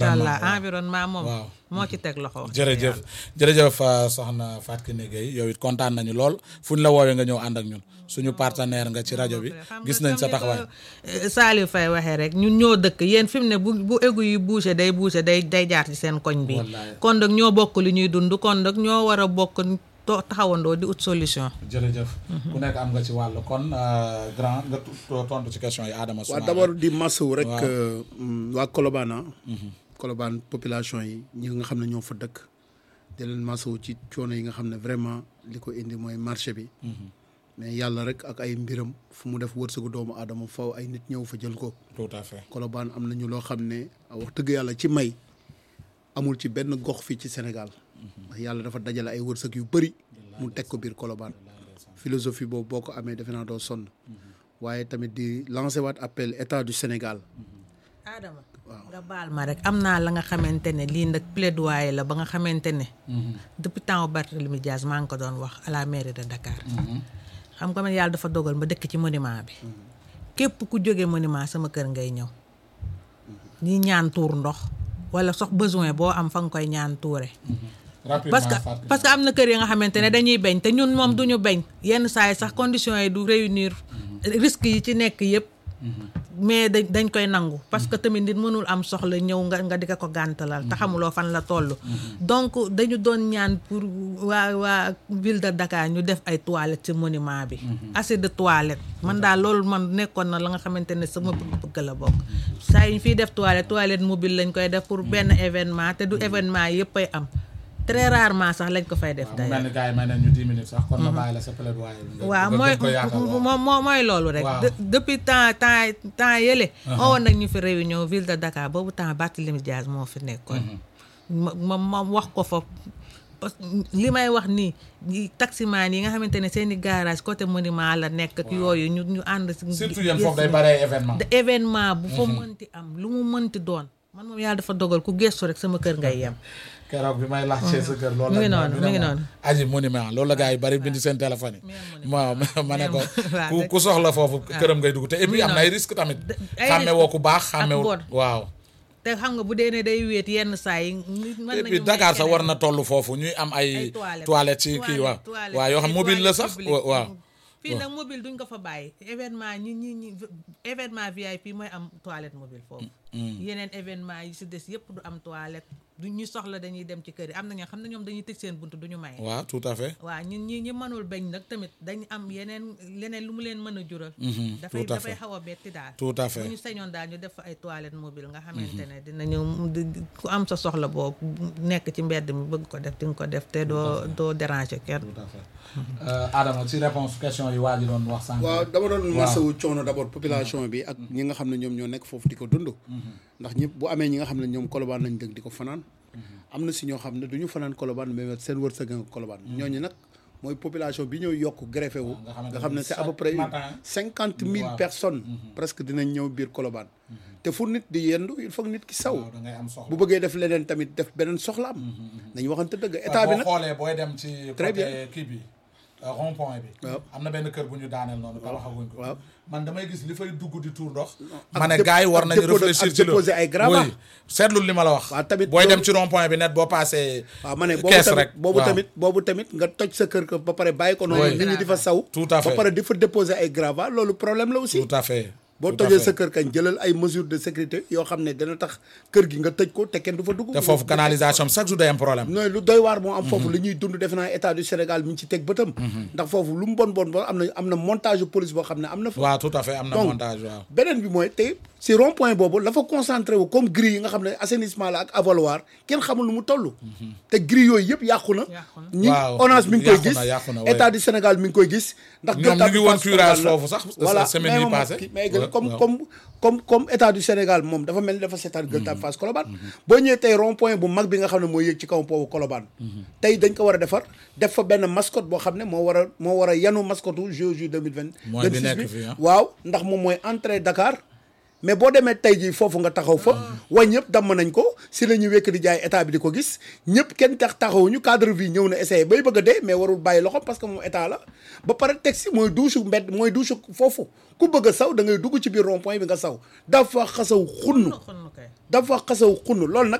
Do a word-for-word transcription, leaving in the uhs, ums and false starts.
macha allah environnement moom. waaw moo ci teg loxo. jërëjëf jërëjëf soxna Fatou Kiné Gueye yow it kontaan nañu lool fu ñu la woowee nga ñëw ànd ak ñun suñu partenaire nga ci rajo bi gis nañ sa taxawaay. Saliou Faye waxee rek ñun ñoo dëkk yéen fi mu ne bu bu égout yi bouché day bouché day day jaar ci seen koñ bi. kon nag ñoo bokk li ñuy dund kon nag ñoo war a bokk taxawandoo di ut solution. jërëjëf. ku nekk am nga ci wàll kon grand nga tontu ci question yi Adama. waaw d'abord di masawu rek. waa Colobane Colobane population yi ñi nga xam ne ñoo fa dëkk di leen masawu ci coono yi nga xam ne vraiment li ko indi mooy marché bi. mais yàlla rek ak ay mbiram fu mu def wërsëgu doomu aadama faw ay nit ñëw fa jël ko. tout à fait Colobane am nañu loo xam ne wax dëgg yàlla ci may amul ci benn gox fii ci Sénégal. ndax yàlla dafa dajale ay wërsëg yu bëri mu teg ko biir Colobane. philosophie boobu boo ko amee defe naa doo sonn. waaye tamit di lancer waat appel état du Sénégal. Adama nga baal ma rek am naa la nga xamante ne lii nag plaidoyer la ba nga xamante ne. depuis temps Barthélémy Dias maa ngi ko doon wax à la mairie de Dakar. xam nga man yàlla dafa dogal ma dëkk ci monument bi. képp ku jógee monument sama kër ngay ñëw. ñi ñaan tuur ndox wala sox besoin boo am fa nga koy ñaan tuure. parce que parce que am na kër yi nga xamante ne dañuy bañ te ñun moom duñu bañ yenn saa yi sax conditions yi du réunir risques yi ci nekk yëpp. mais dañ dañ koy nangu parce que tamit nit mënul am soxla ñëw nga nga di ko gàntalal te xamuloo fan la toll. donc dañu doon ñaan pour waa waa ville de Dakar ñu def ay toilettes ci monument bi. assez de toilettes man daal loolu man nekkoon na la nga xamante ne sama bëgg la bokk. saa yi ñu fiy def toilette toilette mobile lañ koy def pour benn événement te du événement yëpp ay am. très rarement sax lañ ko fay def. waaw mel ni gars yi may nañ ñu dix minutes sax. kon ma bàyyi la sa plaidoyer. waaw mooy moo mooy loolu rek. depuis temps temps temps yële. woon nañ ñu fi réunion ville de Dakar boobu temps Barthélémy Dias moo fi nekkoon. ma ma wax ko fa parce que li may wax nii taximaan yi nga xamante ne seen i garage côté monument la nekk ak yooyu ñu ñu ànd. surtout yéen foofu day bare événement. événement bu fa mënti am lu mu mënti doon man moom yàlla dafa dogal ku gestu rek sama kër ngay yem. keroog bi may laajte sa kër loolu mi ngi noonu mi ngi noonu aji monument loolu la gars yi bari bind seen téléphone yi waaw ma ne ko ku ku soxla foofu këram ngay dugg te et puis am na ay risque tamit xàmme woo ku baax xàmme waaw te xam nga bu dee ne day wéet yenn saa yi et puis Dakar sax war na toll foofu ñuy am ay toilettes ci kii waaw waaw yoo xam mobile la sax waaw fii nag mobile duñ ko fa bàyyi événement ñi ñi ñi événement V I P mooy am toilette mobile foofu yeneen événement yi si des yëpp du am toilette du ñu soxla dañuy dem ci kër yi am na ñoo xam ne ñoom dañuy tëj seen buntu duñu may. waaw tout à fait. waaw ñun ñi ñi mënul bañ nag tamit dañ am yeneen leneen lu mu leen mën a jural. dafay dafay xaw a betti daal. tout à fait bu ñu sañoon daal ñu def fa ay toilettes mobile nga xamante ne dinañu ku am sa soxla boobu nekk ci mbedd mi bëgg ko def di nga ko def te doo doo déranger kenn. tout à fait Adama ci réponse question yi waa ji doon wax sànq. waaw dama doon masawu coono d'abord population bi ak ñi nga xam ne ñoom ñoo nekk foofu di ko dund. ndax ñëpp bu amee ñi nga xam ne ñoom Colobane lañ dëgg di ko fanaan. am na si ñoo xam ne du ñu fanaan Colobane mais seen wërsëg nga Colobane. ñooñu nag mooy population bi ñëw yokk greffé wu. nga xam ne c'est à peu près cinquante mille personnes. presque dinañ ñëw biir Colobane. te fu nit di yendu il faut que nit ki saw. bu bëggee def leneen tamit def beneen soxlaam. nañu waxante dëgg état bi nag boo xoolee booy dem ci. très bien kii bi. rond point bi. waaw am na benn kër bu ñu daaneel noonu. waaw waxaguñ ko. waaw man damay gis li fay dugg di tuur ndox. ma ne gars yi war nañu réfléchir ci loolu ay grava seetlu li ma la wax. waaw tamit booy dem ci rond point bi net boo passé. waaw ma ne boobu tamit boobu tamit boobu tamit nga toj sa kër ba pare bàyyi ko noonu. nit ñi di fa saw. tout à fait ba pare di fa déposer ay grava loolu problème la aussi. tout à fait. boo tojee sa kër kañ jëlal ay mesures de sécurité yoo xam ne dana tax kër gi nga tëj ko te kenn du fa dugg. te foofu canalisation chaque jour day am problème. nooy lu doy waar moo am foofu li ñuy dund defe naa état du Sénégal mi ngi ci teg bëtam. ndax foofu lu mu bon bon bon am na am na montage police boo xam ne am na fa. waaw tout à fait am na montage waaw. beneen bi mooy tey si rond point boobu la fa concentré wu comme grille yi nga xam ne assainissement la ak avaloir kenn xamul lu mu toll. te grille yooyu yëpp yàqu na. ñi ONAS mi ngi koy gis état du Sénégal mi ngi koy gis. ndax ñoom ñu ngi woon curage foofu sax. voilà semaine yi passée mais comme comme comme comme état du Sénégal moom dafa mel ni dafa seetaan Gueule Tapée Fass Colobane boo ñëwee tey rond point bu mag bi nga xam ne mooy yëg ci kaw poobu Colobane tey dañ ko war a defar def fa benn mascotte boo xam ne moo war a moo war a yanu mascotte u J O J deux mille vingt six bi waaw ndax moom mooy entrée Dakar mais boo demee tey jii foofu nga taxaw fa wañ ñëpp damm nañ ko si la ñuy wekk di jaay état bi di ko gis ñëpp kenn tax taxawuñu cadre vie ñëw na essayé bay bëgg a dee mais warul bàyyi loxo parce que moom état la ba pare teg si mooy douche mbedd mooy douche foofu ku bëgg a saw da ngay dugg ci biir rond point bi nga saw dafa xasaw xunn dafa xasaw xunn loolu nag